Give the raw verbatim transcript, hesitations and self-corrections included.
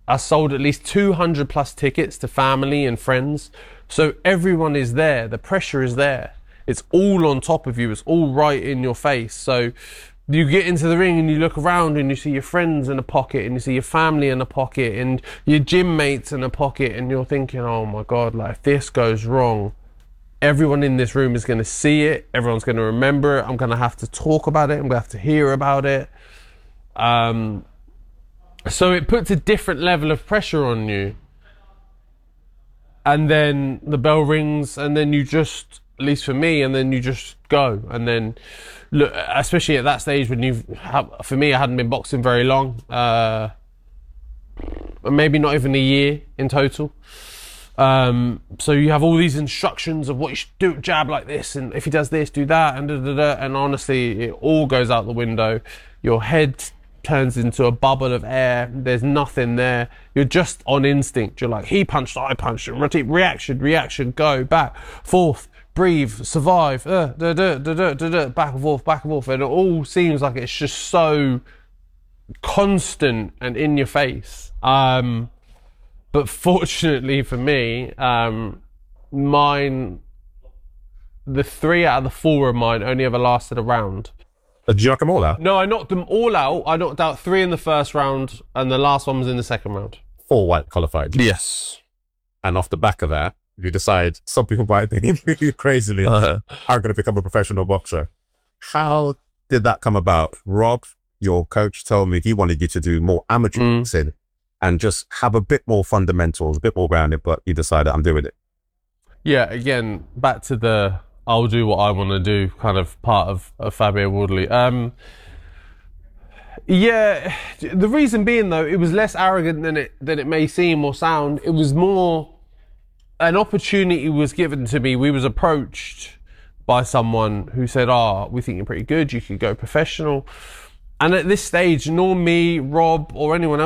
I sold at least two hundred plus tickets to family and friends. So everyone is there. The pressure is there. It's all on top of you. It's all right in your face. So you get into the ring and you look around and you see your friends in a pocket and you see your family in a pocket and your gym mates in a pocket, and you're thinking, oh my God, like if this goes wrong, everyone in this room is going to see it. Everyone's going to remember it. I'm going to have to talk about it. I'm going to have to hear about it. Um, so it puts a different level of pressure on you. And then the bell rings, and then you just, at least for me, and then you just go. And then, look, especially at that stage when you've, for me, I hadn't been boxing very long, uh, maybe not even a year in total. Um, so you have all these instructions of what you should do, jab like this, and if he does this, do that, and da, da, da, and honestly, it all goes out the window. Your head turns into a bubble of air. There's nothing there. You're just on instinct. You're like, he punched, I punched, reaction, reaction, go, back, forth, breathe, survive, uh, da, da, da, da, da, da, back and forth, back and forth, and it all seems like it's just so constant and in your face. Um, but fortunately for me, um, mine, the three out of the four of mine only ever lasted a round. Did you knock them all out? No, I knocked them all out. I knocked out three in the first round, and the last one was in the second round. Four white qualified. Yes. And off the back of that, you decide, some people might think you crazily, uh-huh. are going to become a professional boxer. How did that come about? Rob, your coach, told me he wanted you to do more amateur mm. boxing and just have a bit more fundamentals, a bit more grounded, but you decided, I'm doing it. Yeah, again, back to the I'll do what I want to do kind of part of, of Fabio Wardley. Um, yeah, the reason being though, it was less arrogant than it than it may seem or sound. It was more an opportunity was given to me. We was approached by someone who said, "Ah, oh, we think you're pretty good. You could go professional." And at this stage, nor me, Rob, or anyone else